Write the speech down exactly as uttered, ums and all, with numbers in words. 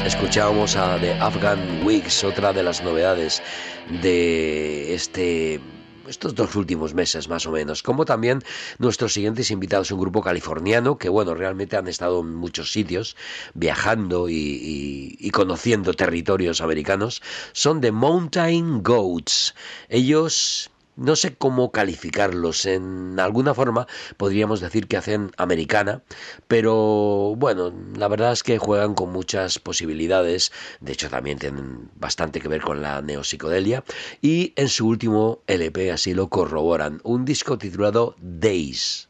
Escuchábamos a The Afghan Wigs, otra de las novedades de este estos dos últimos meses más o menos, como también nuestros siguientes invitados, un grupo californiano que bueno, realmente han estado en muchos sitios viajando y, y, y conociendo territorios americanos, son The Mountain Goats. Ellos no sé cómo calificarlos, en alguna forma podríamos decir que hacen americana, pero bueno, la verdad es que juegan con muchas posibilidades, de hecho también tienen bastante que ver con la neopsicodelia, y en su último L P así lo corroboran, un disco titulado Days.